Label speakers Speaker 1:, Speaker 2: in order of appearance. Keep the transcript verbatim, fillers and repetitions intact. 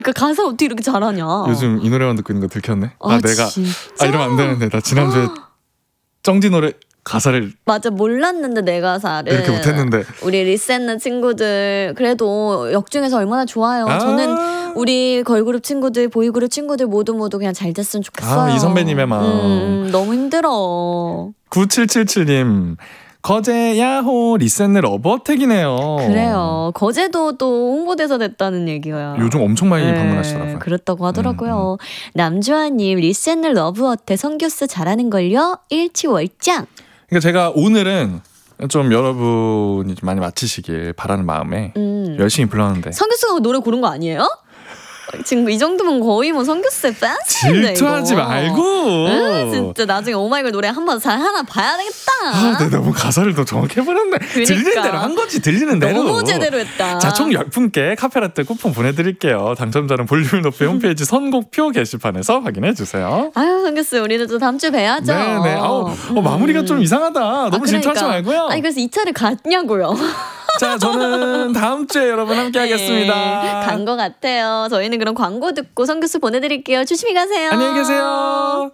Speaker 1: 그 가사 어떻게 이렇게 잘하냐.
Speaker 2: 요즘 이 노래만 듣고 있는 거 들켰네.
Speaker 1: 아,
Speaker 2: 아 내가
Speaker 1: 진짜?
Speaker 2: 아 이러면 안 되는데 나 지난주에 정지 노래 가사를
Speaker 1: 맞아, 몰랐는데 내 가사를
Speaker 2: 이렇게 못했는데.
Speaker 1: 우리 리센느 친구들 그래도 역중에서 얼마나 좋아요.
Speaker 2: 아~
Speaker 1: 저는 우리 걸그룹 친구들 보이그룹 친구들 모두 모두 그냥 잘 됐으면 좋겠어요.
Speaker 2: 아, 이 선배님의 마음.
Speaker 1: 음, 너무 힘들어.
Speaker 2: 구칠칠칠님 거제 야호 리센느 러브어택이네요.
Speaker 1: 그래요. 거제도 또 홍보대사 됐다는 얘기가
Speaker 2: 요즘 엄청 많이
Speaker 1: 네,
Speaker 2: 방문하시더라고요.
Speaker 1: 그렇다고 하더라고요.
Speaker 2: 음, 음.
Speaker 1: 남주환님 리센느 러브어택 성교스 잘하는걸요. 일치월장.
Speaker 2: 그러니까 제가 오늘은 좀 여러분이 좀 많이 맞히시길 바라는 마음에
Speaker 1: 음.
Speaker 2: 열심히 불렀는데.
Speaker 1: 성교스가 노래 고른 거 아니에요? 지금 이 정도면 거의 뭐 성교스의 팬스인데
Speaker 2: 질투하지
Speaker 1: 이거.
Speaker 2: 말고.
Speaker 1: 응, 진짜 나중에 오마이걸 노래 한번 잘 하나 봐야 되겠다.
Speaker 2: 아, 내가 너무 가사를 더 정확히 해버렸네.
Speaker 1: 그러니까.
Speaker 2: 들리는 대로 한 거지. 들리는 대로.
Speaker 1: 너무 제대로 했다.
Speaker 2: 자, 총 열 분께 카페라떼 쿠폰 보내드릴게요. 당첨자는 볼륨 높이 홈페이지 선곡표 게시판에서 확인해주세요.
Speaker 1: 아유, 성교스 우리도 또 다음 주에 뵈야죠.
Speaker 2: 네네. 아우,
Speaker 1: 음.
Speaker 2: 어, 마무리가 좀 이상하다. 너무
Speaker 1: 아, 그러니까.
Speaker 2: 질투하지 말고요.
Speaker 1: 아니 그래서 이 차를 갔냐고요.
Speaker 2: 자, 저는 다음 주에 여러분 함께 하겠습니다.
Speaker 1: 네, 간 것 같아요. 저희는 그럼 광고 듣고 성교수 보내드릴게요. 조심히 가세요.
Speaker 2: 안녕히 계세요.